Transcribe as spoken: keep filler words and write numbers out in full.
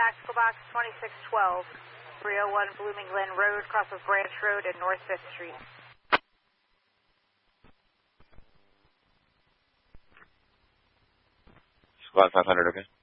Tactical Box twenty-six twelve, three oh one Blooming Glen Road, cross of Branch Road and North fifth Street. Squad five hundred, okay.